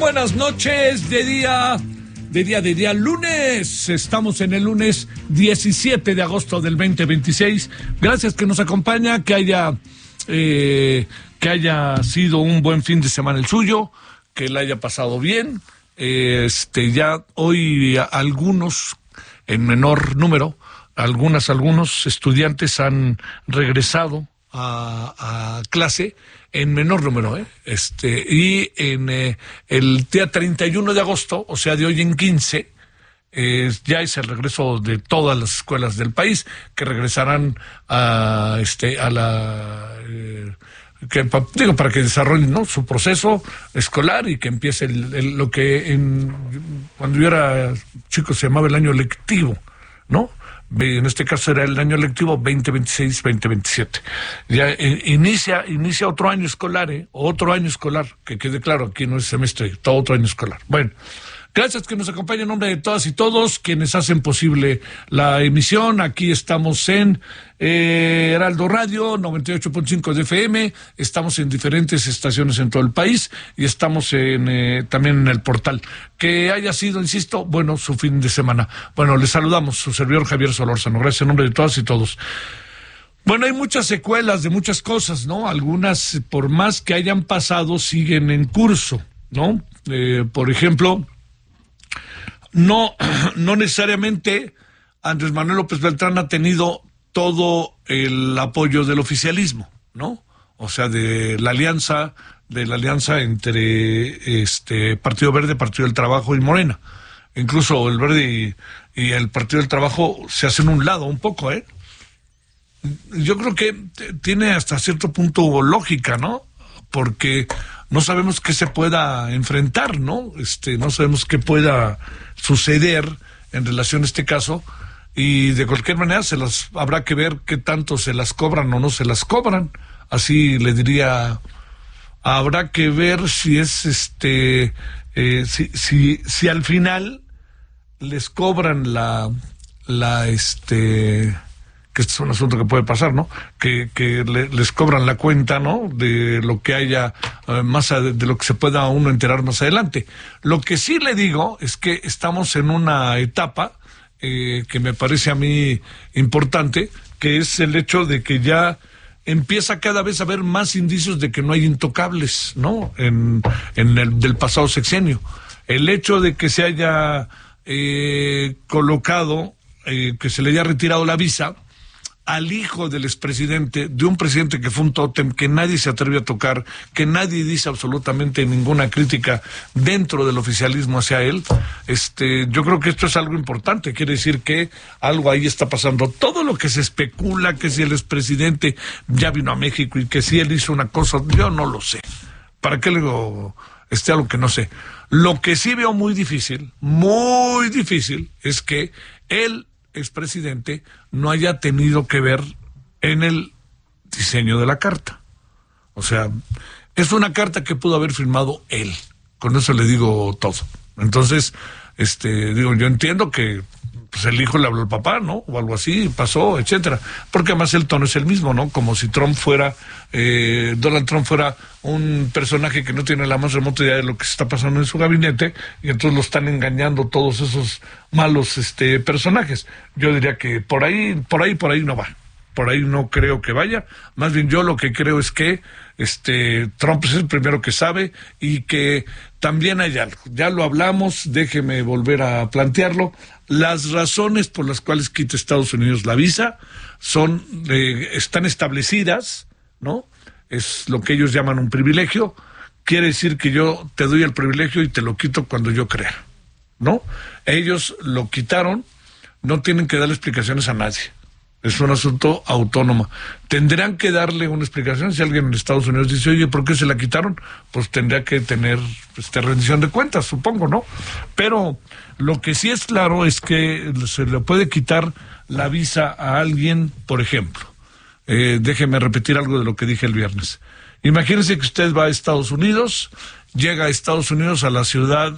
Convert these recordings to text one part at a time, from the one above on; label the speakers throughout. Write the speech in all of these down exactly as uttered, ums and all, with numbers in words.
Speaker 1: buenas noches de día, de día, de día lunes. Estamos en el lunes diecisiete de agosto del veinte veintiséis. Gracias que nos acompaña, que haya, eh, que haya sido un buen fin de semana el suyo, que le haya pasado bien. Este, ya hoy algunos, en menor número, algunas, algunos estudiantes han regresado a, a clase en menor número, ¿eh? Este, y en eh, el día treinta y uno de agosto, o sea, de hoy en quince, eh, ya es el regreso de todas las escuelas del país, que regresarán a, este, a la... Eh, que, digo, para que desarrollen, ¿no?, su proceso escolar y que empiece el, el, lo que en, cuando yo era chico se llamaba el año lectivo, ¿no? En este caso era el año lectivo veinte veintiséis veinte veintisiete. Ya eh, inicia inicia otro año escolar, ¿eh? Otro año escolar, que quede claro, aquí no es semestre, todo otro año escolar. Bueno, gracias que nos acompañen en nombre de todas y todos quienes hacen posible la emisión. Aquí estamos en eh, Heraldo Radio, noventa y ocho punto cinco de F M, estamos en diferentes estaciones en todo el país y estamos en eh, también en el portal. Que haya sido, insisto, bueno, su fin de semana. Bueno, les saludamos, su servidor Javier Solórzano. Gracias en nombre de todas y todos. Bueno, hay muchas secuelas de muchas cosas, ¿no? Algunas, por más que hayan pasado, siguen en curso, ¿no? Eh, por ejemplo... No, no necesariamente Andrés Manuel López Beltrán ha tenido todo el apoyo del oficialismo, ¿no? O sea, de la alianza, de la alianza entre este Partido Verde, Partido del Trabajo y Morena. Incluso el Verde y, y el Partido del Trabajo se hacen un lado un poco, ¿eh? Yo creo que tiene hasta cierto punto lógica, ¿no? Porque no sabemos qué se pueda enfrentar, ¿no? Este, no sabemos qué pueda suceder en relación a este caso, y de cualquier manera se las habrá que ver qué tanto se las cobran o no se las cobran. Así le diría, habrá que ver si es este, eh, si, si, si al final les cobran la, la este. que este es un asunto que puede pasar, ¿no? Que, que le, les cobran la cuenta, ¿no?, de lo que haya, eh, más a, de lo que se pueda uno enterar más adelante. Lo que sí le digo es que estamos en una etapa eh, que me parece a mí importante, que es el hecho de que ya empieza cada vez a haber más indicios de que no hay intocables, ¿no?, en, en el del pasado sexenio. El hecho de que se haya eh, colocado, eh, que se le haya retirado la visa al hijo del expresidente, de un presidente que fue un tótem, que nadie se atreve a tocar, que nadie dice absolutamente ninguna crítica dentro del oficialismo hacia él, este, yo creo que esto es algo importante. Quiere decir que algo ahí está pasando. Todo lo que se especula, que si el expresidente ya vino a México y que si él hizo una cosa, yo no lo sé. ¿Para qué le digo este algo que no sé? Lo que sí veo muy difícil, muy difícil, es que él, expresidente, no haya tenido que ver en el diseño de la carta. O sea, es una carta que pudo haber firmado él. Con eso le digo todo. Entonces, este, digo, yo entiendo que pues el hijo le habló al papá, ¿no? O algo así, pasó, etcétera. Porque además el tono es el mismo, ¿no? Como si Trump fuera, eh, Donald Trump fuera un personaje que no tiene la más remota idea de lo que se está pasando en su gabinete, y entonces lo están engañando todos esos malos, este, personajes. Yo diría que por ahí, por ahí, por ahí no va. Por ahí no creo que vaya. Más bien yo lo que creo es que este Trump es el primero que sabe, y que también hay algo. Ya lo hablamos, déjeme volver a plantearlo. Las razones por las cuales quita Estados Unidos la visa son eh, están establecidas, ¿no? Es lo que ellos llaman un privilegio. Quiere decir que yo te doy el privilegio y te lo quito cuando yo crea, ¿no? Ellos lo quitaron, no tienen que darle explicaciones a nadie. Es un asunto autónomo. Tendrán que darle una explicación. Si alguien en Estados Unidos dice, oye, ¿por qué se la quitaron? Pues tendría que tener este, rendición de cuentas, supongo, ¿no? Pero lo que sí es claro es que se le puede quitar la visa a alguien, por ejemplo. Eh, déjeme repetir algo de lo que dije el viernes. Imagínese que usted va a Estados Unidos, llega a Estados Unidos, a la ciudad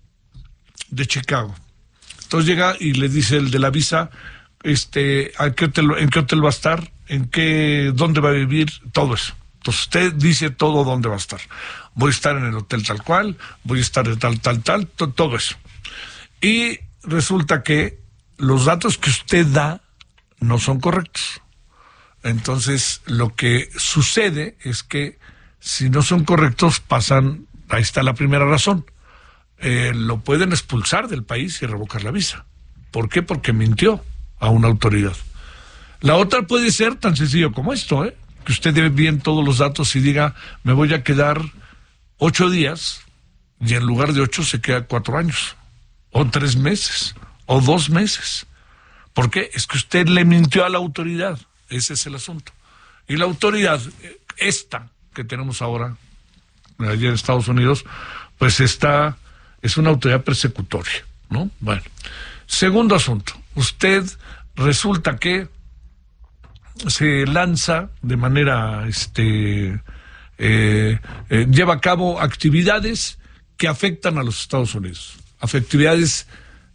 Speaker 1: de Chicago. Entonces llega y le dice el de la visa, este, ¿a qué hotel, en qué hotel va a estar? ¿En qué, dónde va a vivir? Todo eso. Entonces usted dice todo dónde va a estar. Voy a estar en el hotel tal cual, voy a estar de tal, tal, tal, to, todo eso. Y resulta que los datos que usted da no son correctos. Entonces, lo que sucede es que si no son correctos, pasan, ahí está la primera razón, eh, lo pueden expulsar del país y revocar la visa. ¿Por qué? Porque mintió a una autoridad. La otra puede ser tan sencillo como esto, ¿eh? Que usted dé bien todos los datos y diga, me voy a quedar ocho días, y en lugar de ocho se queda cuatro años, o tres meses, o dos meses. ¿Por qué? Es que usted le mintió a la autoridad. Ese es el asunto. Y la autoridad, esta que tenemos ahora, allá en Estados Unidos, pues está, es una autoridad persecutoria, ¿no? Bueno. Segundo asunto. Usted resulta que se lanza de manera, este, eh, eh, lleva a cabo actividades que afectan a los Estados Unidos. Actividades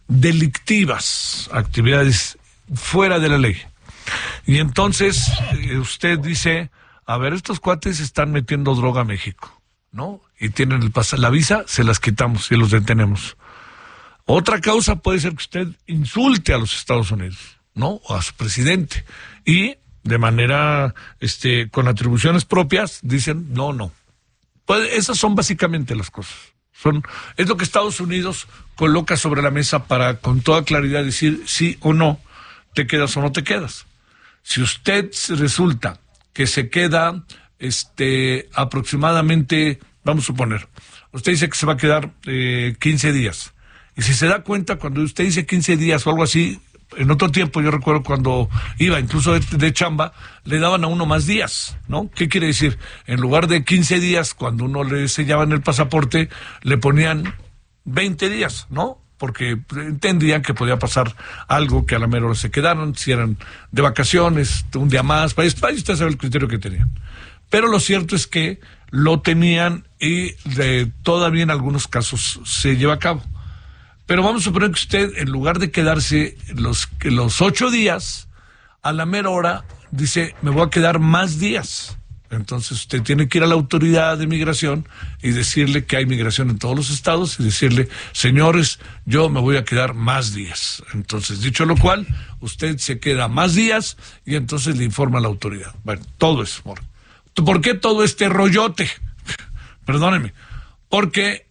Speaker 1: delictivas, actividades fuera de la ley. Y entonces eh, usted dice, a ver, estos cuates están metiendo droga a México, ¿no? Y tienen el pas- la visa, se las quitamos y los detenemos. Otra causa puede ser que usted insulte a los Estados Unidos, ¿no? O a su presidente. Y de manera, este, con atribuciones propias, dicen, no, no. Pues esas son básicamente las cosas. Son, es lo que Estados Unidos coloca sobre la mesa para con toda claridad decir sí o no, te quedas o no te quedas. Si usted resulta que se queda este, aproximadamente, vamos a suponer, usted dice que se va a quedar eh, quince días. Y si se da cuenta, cuando usted dice quince días o algo así, en otro tiempo, yo recuerdo cuando iba incluso de, de chamba, le daban a uno más días, ¿no? ¿Qué quiere decir? En lugar de quince días, cuando uno le sellaban el pasaporte, le ponían veinte días, ¿no? Porque entendían que podía pasar algo, que a la mera hora se quedaron, si eran de vacaciones, un día más, para usted sabe el criterio que tenían. Pero lo cierto es que lo tenían y de, todavía en algunos casos se lleva a cabo. Pero vamos a suponer que usted, en lugar de quedarse los, los ocho días, a la mera hora dice, me voy a quedar más días. Entonces usted tiene que ir a la autoridad de migración y decirle que hay migración en todos los estados y decirle, señores, yo me voy a quedar más días. Entonces, dicho lo cual, usted se queda más días y entonces le informa a la autoridad. Bueno, todo eso. ¿Por qué todo este rollote? Perdóneme. Porque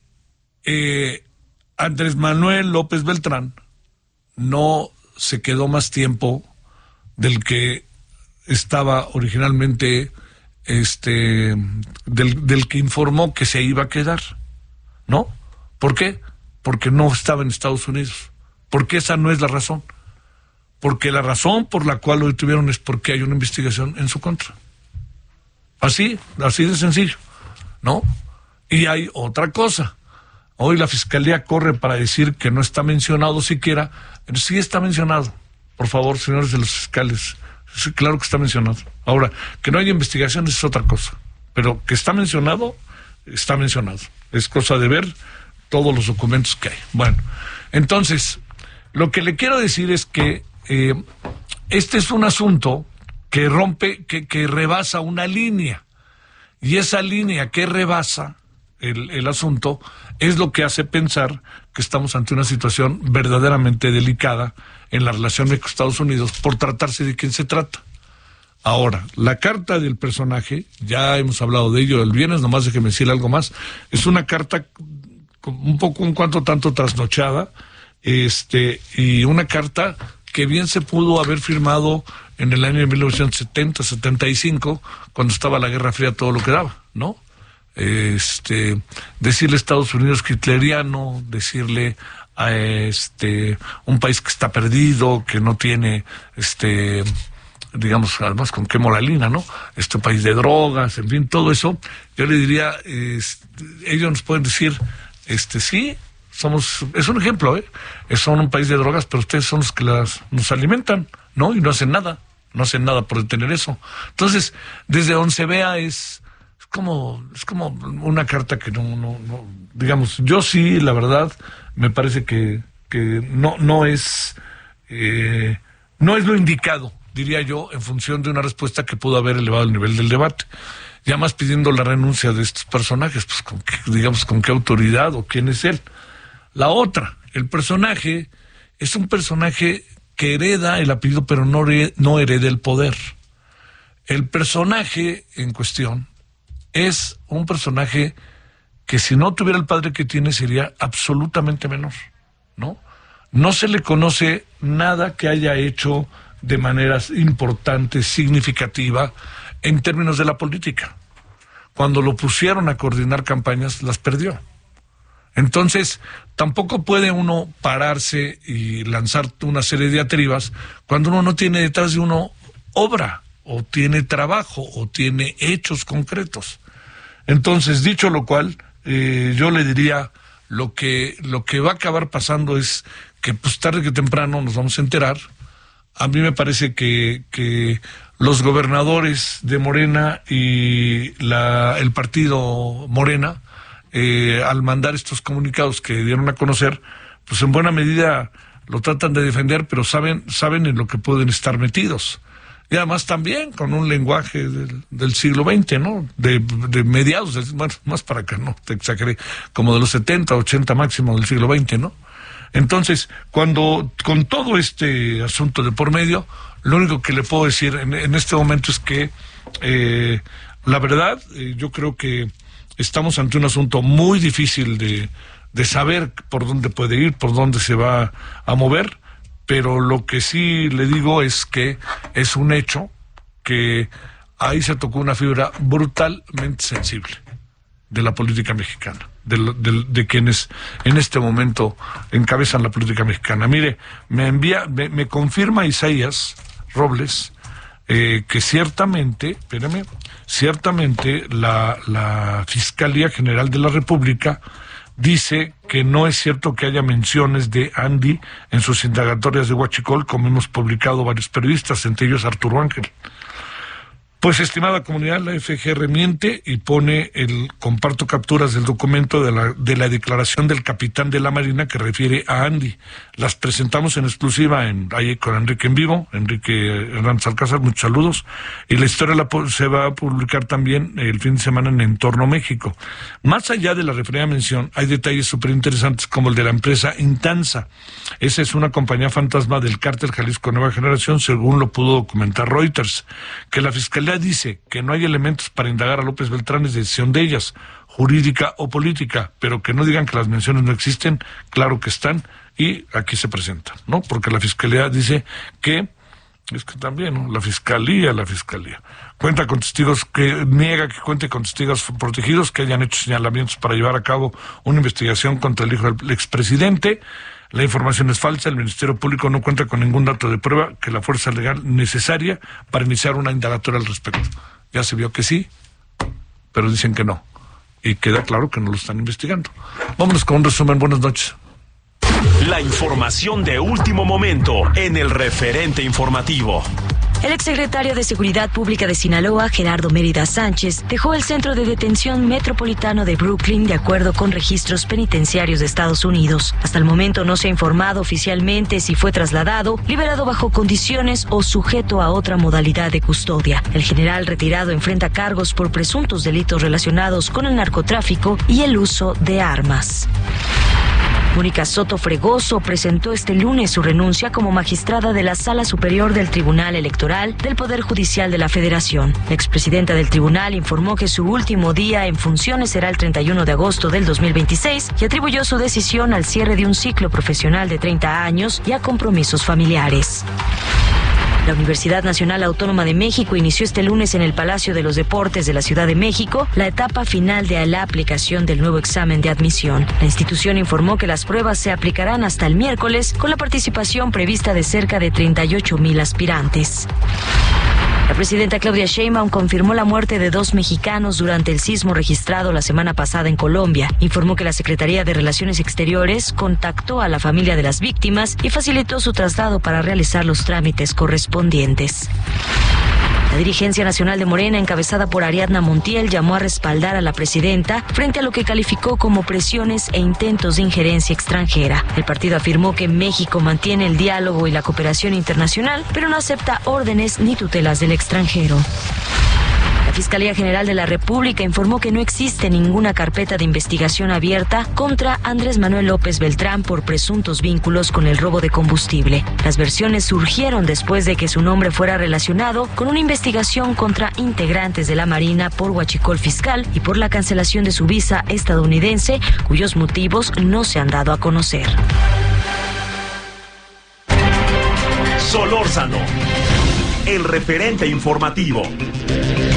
Speaker 1: eh, Andrés Manuel López Beltrán no se quedó más tiempo del que estaba originalmente, este, del, del que informó que se iba a quedar, ¿no? ¿Por qué? Porque no estaba en Estados Unidos. Porque esa no es la razón. Porque la razón por la cual lo detuvieron es porque hay una investigación en su contra. Así, así de sencillo, ¿no? Y hay otra cosa. Hoy la Fiscalía corre para decir que no está mencionado siquiera. Sí está mencionado. Por favor, señores de los fiscales. Sí, claro que está mencionado. Ahora, que no haya investigaciones es otra cosa. Pero que está mencionado, está mencionado. Es cosa de ver todos los documentos que hay. Bueno, entonces, lo que le quiero decir es que eh, este es un asunto que rompe, que, que rebasa una línea. Y esa línea que rebasa el, el asunto es lo que hace pensar que estamos ante una situación verdaderamente delicada en la relación México-Estados Unidos por tratarse de quién se trata. Ahora, la carta del personaje, ya hemos hablado de ello el viernes, nomás déjeme decir algo más, es una carta un poco un cuanto tanto trasnochada, este, y una carta que bien se pudo haber firmado en el año de mil novecientos setenta, setenta y cinco, cuando estaba la Guerra Fría, todo lo que daba, ¿no? Este, decirle a Estados Unidos hitleriano, decirle a este un país que está perdido, que no tiene, este, digamos, además con qué moralina, ¿no? Este país de drogas, en fin, todo eso, yo le diría, este, ellos nos pueden decir, este, sí, somos, es un ejemplo, ¿eh? Son un país de drogas, pero ustedes son los que las, nos alimentan, ¿no? Y no hacen nada, no hacen nada por detener eso. Entonces, desde donde se vea es, es como, es como una carta que no, no, no, digamos, yo sí, la verdad, me parece que, que no, no es, eh, no es lo indicado, diría yo, en función de una respuesta que pudo haber elevado el nivel del debate. y además pidiendo la renuncia de estos personajes, pues con qué, digamos, con qué autoridad o quién es él. La otra, el personaje es un personaje que hereda el apellido, pero no, no hereda el poder. El personaje en cuestión es un personaje que si no tuviera el padre que tiene sería absolutamente menor, ¿no? No se le conoce nada que haya hecho de manera importante, significativa, en términos de la política. Cuando lo pusieron a coordinar campañas, las perdió. Entonces, tampoco puede uno pararse y lanzar una serie de diatribas cuando uno no tiene detrás de uno obra, o tiene trabajo, o tiene hechos concretos. Entonces, dicho lo cual, eh, yo le diría, lo que, lo que va a acabar pasando es que pues tarde que temprano nos vamos a enterar. A mí me parece que, que los gobernadores de Morena y la, el partido Morena, eh, al mandar estos comunicados que dieron a conocer, pues en buena medida lo tratan de defender, pero saben, saben en lo que pueden estar metidos. Y además también con un lenguaje del, del siglo veinte, ¿no? De, de mediados, del, bueno, más para acá, no, te exageré, como de los setenta, ochenta máximo del siglo veinte, ¿no? Entonces, cuando, con todo este asunto de por medio, lo único que le puedo decir en, en este momento es que, eh, la verdad, eh, yo creo que estamos ante un asunto muy difícil de, de saber por dónde puede ir, por dónde se va a mover, pero lo que sí le digo es que es un hecho que ahí se tocó una fibra brutalmente sensible de la política mexicana, de, de, de quienes en este momento encabezan la política mexicana. Mire, me envía, me, me confirma Isaías Robles eh, que ciertamente, espérame, ciertamente la, la Fiscalía General de la República dice que no es cierto que haya menciones de Andy en sus indagatorias de Huachicol, como hemos publicado varios periodistas, entre ellos Arturo Ángel. Pues, estimada comunidad, la F G R miente y pone el, comparto capturas del documento de la, de la declaración del capitán de la Marina que refiere a Andy. Las presentamos en exclusiva en, ahí con Enrique en vivo, Enrique Hernández Alcázar, muchos saludos. Y la historia la, se va a publicar también el fin de semana en Entorno México. Más allá de la referida mención, hay detalles súper interesantes como el de la empresa Intansa. Esa es una compañía fantasma del cártel Jalisco Nueva Generación, según lo pudo documentar Reuters, que la Fiscalía dice que no hay elementos para indagar a López Beltrán, es decisión de ellas, jurídica o política, pero que no digan que las menciones no existen, claro que están, y aquí se presentan, ¿no? Porque la Fiscalía dice que, es que también, ¿no? La Fiscalía, la Fiscalía, cuenta con testigos, que niega que cuente con testigos protegidos, que hayan hecho señalamientos para llevar a cabo una investigación contra el hijo del expresidente. La información es falsa, el Ministerio Público no cuenta con ningún dato de prueba que la fuerza legal necesaria para iniciar una indagatoria al respecto. Ya se vio que sí, pero dicen que no. Y queda claro que no lo están investigando. Vámonos con un resumen. Buenas noches.
Speaker 2: La información de último momento en el referente informativo.
Speaker 3: El exsecretario de Seguridad Pública de Sinaloa, Gerardo Mérida Sánchez, dejó el centro de detención metropolitano de Brooklyn de acuerdo con registros penitenciarios de Estados Unidos. Hasta el momento no se ha informado oficialmente si fue trasladado, liberado bajo condiciones o sujeto a otra modalidad de custodia. El general retirado enfrenta cargos por presuntos delitos relacionados con el narcotráfico y el uso de armas. Mónica Soto Fregoso presentó este lunes su renuncia como magistrada de la Sala Superior del Tribunal Electoral del Poder Judicial de la Federación. La expresidenta del tribunal informó que su último día en funciones será el treinta y uno de agosto del dos mil veintiséis y atribuyó su decisión al cierre de un ciclo profesional de treinta años y a compromisos familiares. La Universidad Nacional Autónoma de México inició este lunes en el Palacio de los Deportes de la Ciudad de México la etapa final de la aplicación del nuevo examen de admisión. La institución informó que las pruebas se aplicarán hasta el miércoles con la participación prevista de cerca de treinta y ocho mil aspirantes. La presidenta Claudia Sheinbaum confirmó la muerte de dos mexicanos durante el sismo registrado la semana pasada en Colombia. Informó que la Secretaría de Relaciones Exteriores contactó a la familia de las víctimas y facilitó su traslado para realizar los trámites correspondientes. La dirigencia nacional de Morena, encabezada por Ariadna Montiel, llamó a respaldar a la presidenta frente a lo que calificó como presiones e intentos de injerencia extranjera. El partido afirmó que México mantiene el diálogo y la cooperación internacional, pero no acepta órdenes ni tutelas del extranjero. La Fiscalía General de la República informó que no existe ninguna carpeta de investigación abierta contra Andrés Manuel López Beltrán por presuntos vínculos con el robo de combustible. Las versiones surgieron después de que su nombre fuera relacionado con una investigación contra integrantes de la Marina por huachicol fiscal y por la cancelación de su visa estadounidense, cuyos motivos no se han dado a conocer.
Speaker 2: Solórzano, el referente informativo.